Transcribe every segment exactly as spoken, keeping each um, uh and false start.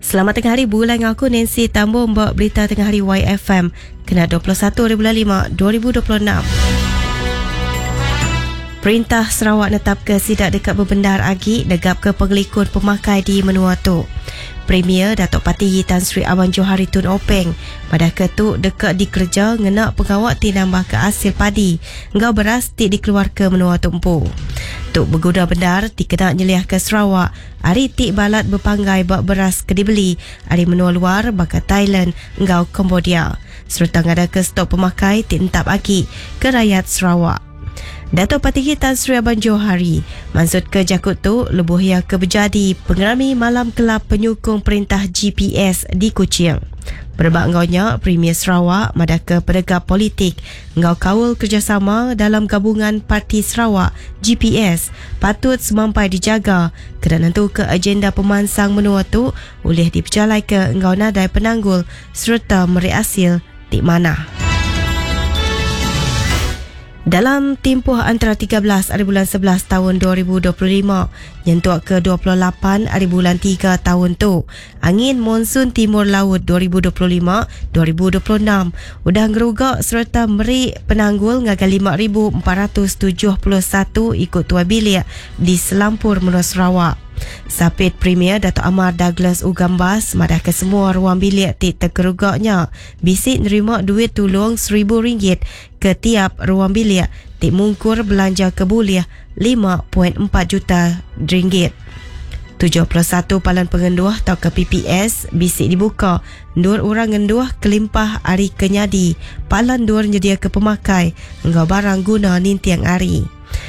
Selamat tengah hari, bulan dengan aku Nancy Tambung membawa berita tengah hari Y F M kena dua puluh satu bulan lima dua ribu dua puluh enam. Perintah Sarawak netapkan sidak dekat berbendar agi negap ke pengelikun pemakai di Menua Tu. Premier Datuk Pati Tan Sri Awan Johari Tun Openg pada ketuk dekat dikerja ngenak pengawak ti nambah ke hasil padi ngau beras ti dikeluar ke Menua Tumpu. Tuk berguna bendar dikena nyeliah ke Sarawak hari ti balat berpanggai bak beras ke dibeli hari menua luar baka Thailand ngau Cambodia serta ngada ke stok pemakai ti entap agi ke rakyat Sarawak. Datuk Patihi Tan Sri Awan Johari maksud ke jakut tu lebuh yang kebejadi pengerami malam kelab penyukung perintah G P S di Kuching. Berbak ngaunya Premier Sarawak madah ke penegak politik ngau kawal kerjasama dalam gabungan Parti Sarawak G P S patut semampai dijaga kerana tu ke agenda pemansang menua tu boleh diperjalai ke ngau nadai penanggul serta meri hasil di mana. Dalam tempoh antara tiga belas hari bulan sebelas tahun dua ribu dua puluh lima nyentuh ke dua puluh lapan hari bulan tiga tahun tu, angin monsun timur laut dua ribu dua puluh lima dua ribu dua puluh enam udah ngerugak serta meri penanggul ngaga lima ribu empat ratus tujuh puluh satu ikut tua bilik di Selampur Menua Sarawak. Sapit Premier Datuk Amar Douglas Ugambas madah ke semua ruang bilik ti terkerugaknya bisik nerima duit tolong seribu ringgit ke tiap ruang bilik ti mungkur belanja kebuliah lima perpuluhan empat juta ringgit. tujuh puluh satu palan pengenduah atau ke P P S bisik dibuka dur orang ngenduah kelimpah hari kenyadi palan dur nyedia ke pemakai engkau barang guna nintiang hari.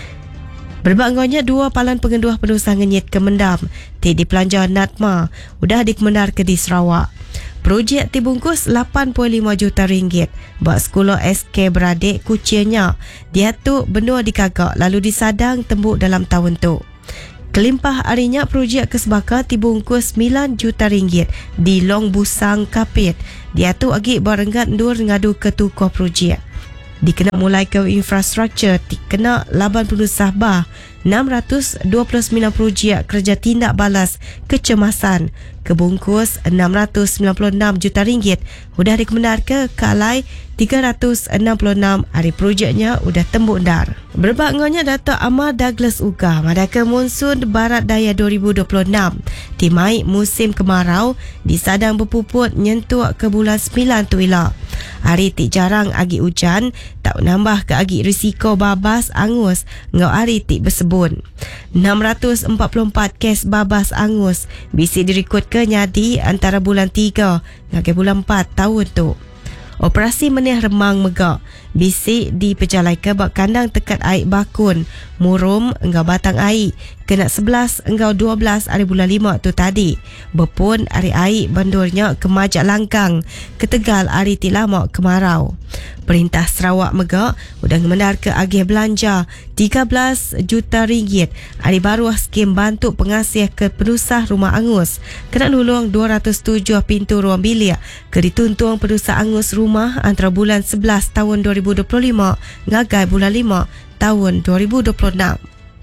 Berbanggonya dua palan pengenduah penusah ngenyit ke mendam ti di Pelanja Natma udah dikemendar ke di Sarawak. Projek ti bungkus lapan puluh lima juta ringgit buat sekolah S K beradik kucianya. Dia tu benua dikagak lalu disadang tembuk dalam tahun tu. Kelimpah harinya projek kesebaka ti bungkus sembilan juta ringgit di Long Busang Kapit. Dia tu agi barenggat dur ngadu ke tukuh projek. Dikena mulai ke infrastruktur dikena lapan puluh sahbah enam ratus dua puluh sembilan projek kerja tindak balas kecemasan kebungkus enam ratus sembilan puluh enam juta ringgit sudah dikemendar ke kalai tiga ratus enam puluh enam hari projeknya sudah tembuk dar. Berbaknganya Datuk Amar Douglas Uga pada ke monsun barat daya dua ribu dua puluh enam timai musim kemarau disadang berpuput nyentuh ke bulan sembilan tu ila. Hari ti jarang agi hujan tak nambah ke agi risiko babas angus ngau hari ti bersebun. enam ratus empat puluh empat kes babas angus bisi direkod ke nyadi antara bulan tiga hingga bulan empat tahun tu. Operasi menih remang megak bisi diperjalai ke bak kandang tekat air bakun murum engkau batang air kena sebelas engkau dua belas hari bulan lima tu tadi berpun hari air bandurnya ke Majak Langkang ke Tegal hari ti lama kemarau. Perintah Sarawak megak udah ngemendar ke agih belanja tiga belas juta ringgit hari baruah skim bantu pengasih ke penusah rumah angus kena nulung dua ratus tujuh pintu ruang bilik ke dituntung penusah angus rumah antara bulan sebelas tahun dua ribu dua puluh lima ngagai bulan lima tahun dua ribu dua puluh enam.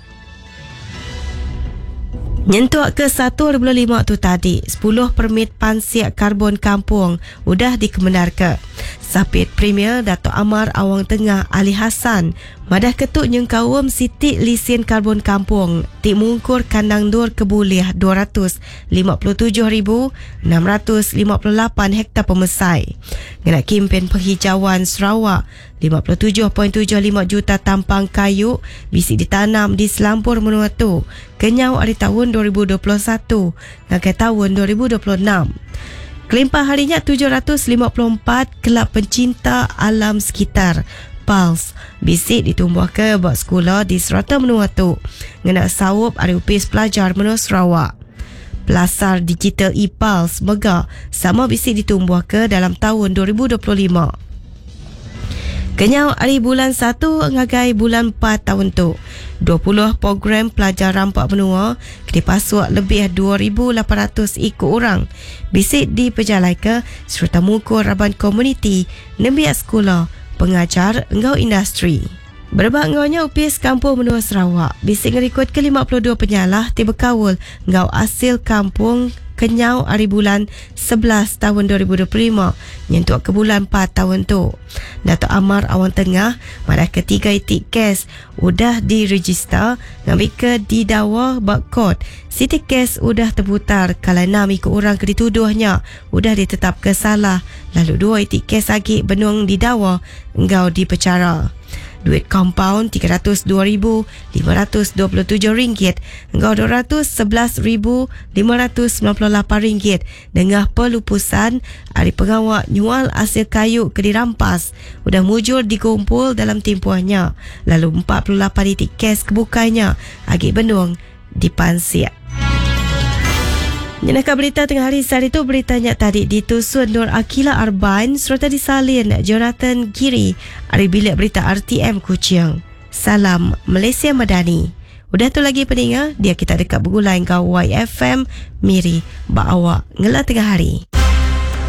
Nyentuh ke satu bulan lima tu tadi, sepuluh permit pansiak karbon kampung udah dikemendar ke. Sapit Premier Datuk Amar Awang Tengah Ali Hassan madah ketuk nyengkawam sitik lisen karbon kampung ti mungkur kandang dur kebuliah dua ratus lima puluh tujuh ribu enam ratus lima puluh lapan hektar pemesai. Ngena kempen penghijauan Sarawak lima puluh tujuh perpuluhan tujuh lima juta tampang kayu bisi ditanam di Selampur Menua Tu kenyau hari tahun dua ribu dua puluh satu hingga tahun dua ribu dua puluh enam. Kelimpah harinya tujuh ratus lima puluh empat kelab pencinta alam sekitar Pulse bisik ditumbuh ke buat sekolah di Serata Menua Tu ngena sawup hari upis pelajar Menua Sarawak. Pelasar digital e-Pulse mega sama bisik ditumbuh ke dalam tahun dua ribu dua puluh lima. Kenyau hari bulan satu ngagai bulan empat tahun tu. dua puluh program pelajar rampak benua dipasuk lebih dua ribu lapan ratus ikut orang. Bisik diperjalai ke serta mukur raban komuniti, nembiak sekolah, pengajar engkau industri. Berbanggonya upis kampung Menua Sarawak. Bisik ngerikut ke lima puluh dua penyalah tiba kawul ngau asil kampung Kenyau hari bulan sebelas tahun dua ribu dua puluh lima nyentuh ke bulan empat tahun tu. Datuk Amar Awang Tengah madah ketiga itik kes udah diregister ngambil ke didakwa bak kot. Siti kes udah terputar kalau enam ikut orang ke dituduhnya udah ditetap ke salah. Lalu dua itik kes lagi benung didakwa engkau dipercara. Duit compound tiga ratus dua ribu lima ratus dua puluh tujuh ringgit, engkau dua ratus sebelas ribu lima ratus sembilan puluh lapan ringgit. Dengan pelupusan, hari pengawal nyual hasil kayu ke dirampas, udah mujur dikumpul dalam tempohnya. Lalu empat puluh lapan itik kes kebukanya, agak benung dipansir. Jenaka berita tengah hari saat itu beritanya tadi ditusun Nur Akila Arbain serta disalin Jonathan Giri dari bilik berita R T M Kuching. Salam Malaysia Madani. Udah tu lagi peninga dia kita dekat bergulai kau Y F M Miri ba awak ngela tengah hari.